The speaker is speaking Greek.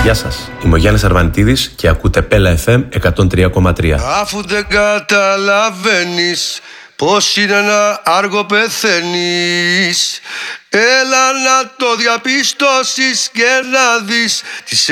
Γεια σας, είμαι ο Γιάννης Αρβανιτίδης και ακούτε Πέλα FM 103,3. Αφού δεν καταλαβαίνεις πως είναι να άργο πεθαίνεις, έλα να το διαπιστώσεις και να δεις τις